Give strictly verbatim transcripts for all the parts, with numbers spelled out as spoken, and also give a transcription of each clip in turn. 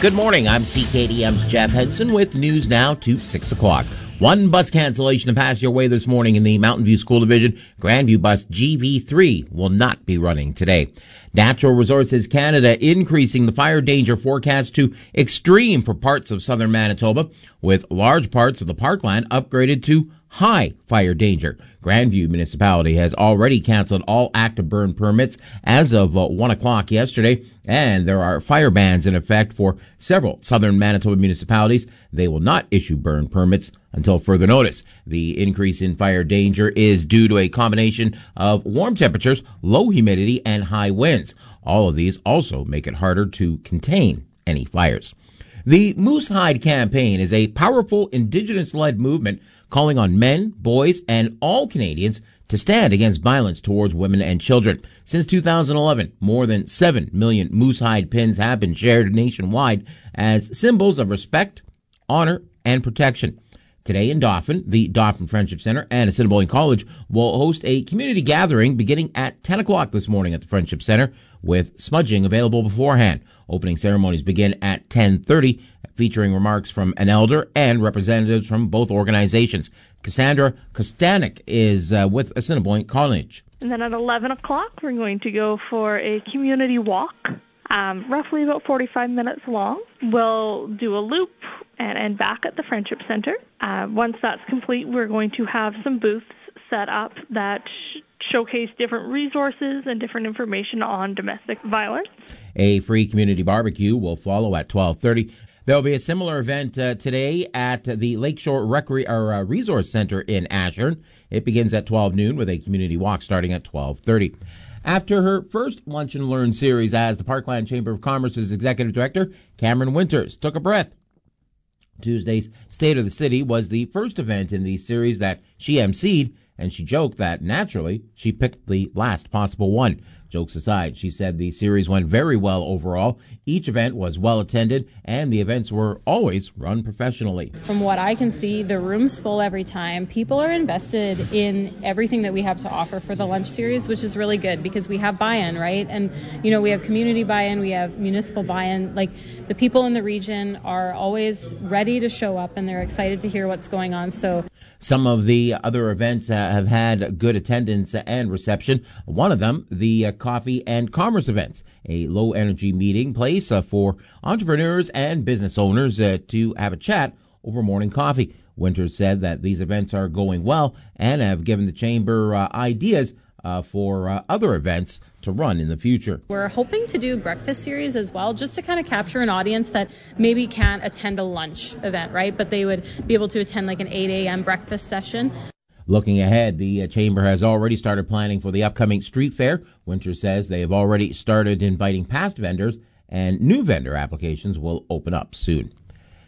Good morning. I'm C K D M's Jeff Henson with news now to six o'clock. One bus cancellation to pass your way this morning in the Mountain View School Division. Grandview bus G V three will not be running today. Natural Resources Canada increasing the fire danger forecast to extreme for parts of southern Manitoba, with large parts of the parkland upgraded to high fire danger. Grandview Municipality has already canceled all active burn permits as of uh, one o'clock yesterday, and there are fire bans in effect for several southern Manitoba municipalities. They will not issue burn permits until further notice. The increase in fire danger is due to a combination of warm temperatures, low humidity, and high winds. All of these also make it harder to contain any fires. The Moose Hide campaign is a powerful Indigenous-led movement calling on men, boys, and all Canadians to stand against violence towards women and children. Since two thousand eleven, more than seven million Moose Hide pins have been shared nationwide as symbols of respect, honor, and protection. Today in Dauphin, the Dauphin Friendship Center and Assiniboine College will host a community gathering beginning at ten o'clock this morning at the Friendship Center, with smudging available beforehand. Opening ceremonies begin at ten thirty, featuring remarks from an elder and representatives from both organizations. Cassandra Kostanek is uh, with Assiniboine College. And then at eleven o'clock, we're going to go for a community walk, um, roughly about forty-five minutes long. We'll do a loop and, and back at the Friendship Center. Uh, once that's complete, we're going to have some booths set up that sh- showcase different resources and different information on domestic violence. A free community barbecue will follow at twelve thirty. There will be a similar event uh, today at the Lakeshore Recre- or, uh, Resource Center in Ashern. It begins at twelve noon with a community walk starting at twelve thirty. After her first Lunch and Learn series as the Parkland Chamber of Commerce's executive director, Cameron Winters took a breath. Tuesday's State of the City was the first event in the series that she emceed, and she joked that, naturally, she picked the last possible one. Jokes aside, she said the series went very well overall. Each event was well attended, and the events were always run professionally. From what I can see, the room's full every time. People are invested in everything that we have to offer for the lunch series, which is really good because we have buy-in, right? And, you know, we have community buy-in, we have municipal buy-in. Like, the people in the region are always ready to show up, and they're excited to hear what's going on. So some of the other events uh, have had good attendance and reception. One of them, the uh, Coffee and Commerce events, a low-energy meeting place uh, for entrepreneurs and business owners uh, to have a chat over morning coffee. Winters said that these events are going well and have given the Chamber uh, ideas uh, for uh, other events to run in the future. We're hoping to do breakfast series as well, just to kind of capture an audience that maybe can't attend a lunch event, right? But they would be able to attend like an eight a.m. breakfast session. Looking ahead, the uh, Chamber has already started planning for the upcoming street fair. Winters says they have already started inviting past vendors, and new vendor applications will open up soon.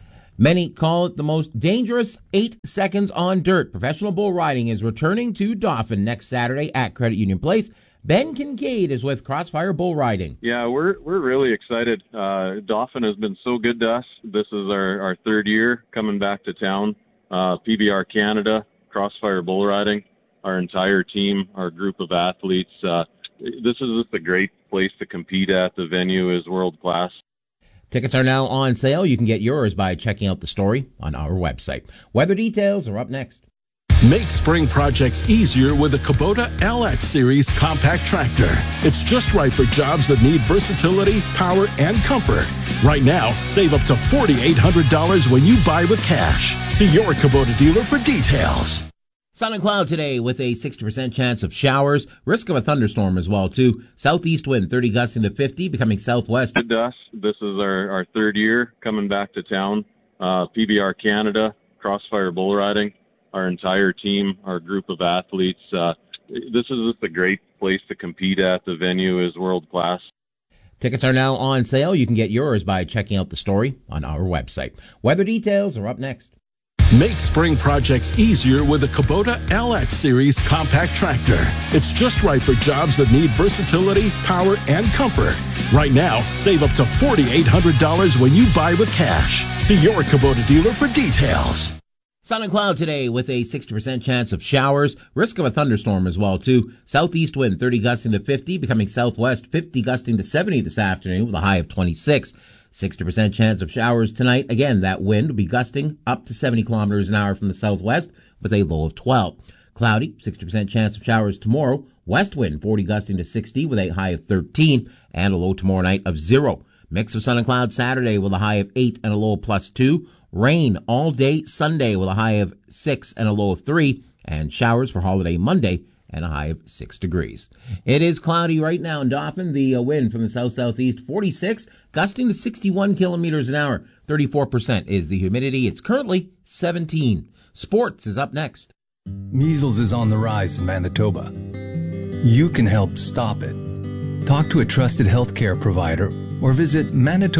Many call it the most dangerous eight seconds on dirt. Professional bull riding is returning to Dauphin next Saturday at Credit Union Place. Ben Kincaid is with Crossfire Bull Riding. Yeah, we're we're really excited. Uh, Dauphin has been so good to us. This is our, our third year coming back to town. Uh, P B R Canada, Crossfire Bull Riding, our entire team, our group of athletes. Uh, this is just a great place to compete at. The venue is world class. Tickets are now on sale. You can get yours by checking out the story on our website. Weather details are up next. Make spring projects easier with the Kubota L X Series compact tractor. It's just right for jobs that need versatility, power, and comfort. Right now, save up to four thousand eight hundred dollars when you buy with cash. See your Kubota dealer for details. Sun and cloud today with a sixty percent chance of showers. Risk of a thunderstorm as well, too. Southeast wind, thirty gusting to fifty, becoming southwest. Good to us. This is our, our third year coming back to town. Uh, P B R Canada, Crossfire Bull Riding, our entire team, our group of athletes. Uh, this is just a great place to compete at. The venue is world class. Tickets are now on sale. You can get yours by checking out the story on our website. Weather details are up next. Make spring projects easier with the Kubota L X Series compact tractor. It's just right for jobs that need versatility, power, and comfort. Right now, save up to four thousand eight hundred dollars when you buy with cash. See your Kubota dealer for details. Sun and cloud today with a sixty percent chance of showers. Risk of a thunderstorm as well, too. Southeast wind, thirty gusting to fifty, becoming southwest, fifty gusting to seventy this afternoon with a high of twenty-six. sixty percent chance of showers tonight. Again, that wind will be gusting up to seventy kilometers an hour from the southwest with a low of twelve. Cloudy, sixty percent chance of showers tomorrow. West wind, forty gusting to sixty with a high of thirteen and a low tomorrow night of zero. Mix of sun and clouds Saturday with a high of eight and a low of plus two. Rain all day Sunday with a high of six and a low of three. And showers for holiday Monday and a high of six degrees. It is cloudy right now in Dauphin. The uh, wind from the south-southeast, forty-six, gusting to sixty-one kilometers an hour. thirty-four percent is the humidity. It's currently seventeen. Sports is up next. Measles is on the rise in Manitoba. You can help stop it. Talk to a trusted healthcare provider or visit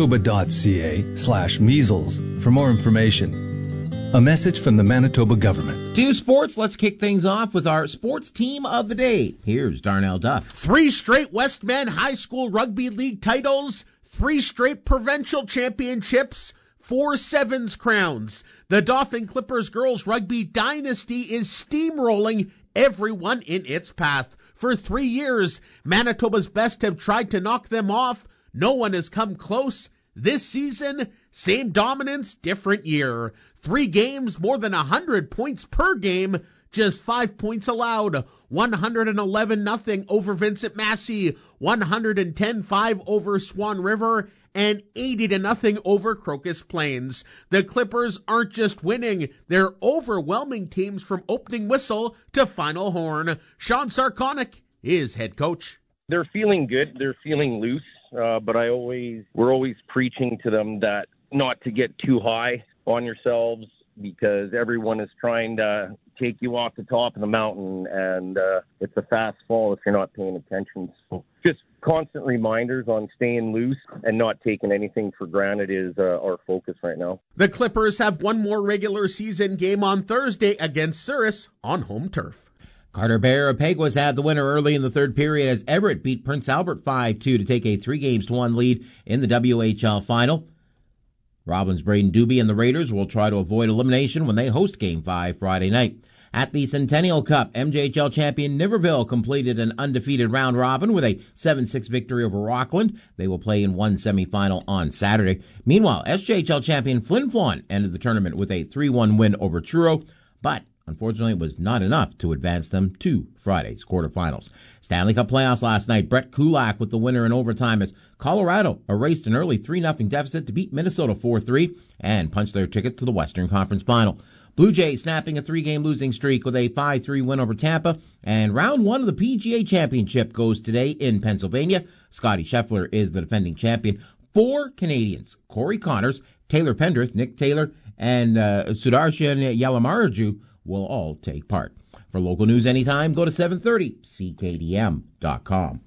manitoba.ca slash measles for more information. A message from the Manitoba government. To sports, let's kick things off with our sports team of the day. Here's Darnell Duff. Three straight Westman High School Rugby League titles, three straight provincial championships, four Sevens crowns. The Dauphin Clippers girls rugby dynasty is steamrolling everyone in its path. For three years, Manitoba's best have tried to knock them off. No one has come close. This season, same dominance, different year. Three games, more than one hundred points per game, just five points allowed. one hundred eleven nothing over Vincent Massey, one hundred ten five over Swan River, and eighty to nothing over Crocus Plains. The Clippers aren't just winning, they're overwhelming teams from opening whistle to final horn. Sean Sarconic is head coach. They're feeling good, they're feeling loose, uh, but I always, we're always preaching to them that not to get too high on yourselves because everyone is trying to take you off the top of the mountain, and uh, it's a fast fall if you're not paying attention. So just constant reminders on staying loose and not taking anything for granted is uh, our focus right now. The Clippers have one more regular season game on Thursday against Souris on home turf. Carter Bear of Peguas had the winner early in the third period as Everett beat Prince Albert five two to take a three games to one lead in the W H L final. Roblin's Braden Doobie and the Raiders will try to avoid elimination when they host Game five Friday night. At the Centennial Cup, M J H L champion Niverville completed an undefeated round robin with a seven six victory over Rockland. They will play in one semifinal on Saturday. Meanwhile, S J H L champion Flin Flon ended the tournament with a three one win over Truro, but unfortunately, it was not enough to advance them to Friday's quarterfinals. Stanley Cup playoffs last night. Brett Kulak with the winner in overtime as Colorado erased an early three nothing deficit to beat Minnesota four three and punch their ticket to the Western Conference Final. Blue Jays snapping a three-game losing streak with a five three win over Tampa. And round one of the P G A Championship goes today in Pennsylvania. Scotty Scheffler is the defending champion. Four Canadians, Corey Connors, Taylor Pendrith, Nick Taylor, and uh, Sudarshan Yalamaraju will all take part. For local news anytime, go to seven thirty C K D M dot com.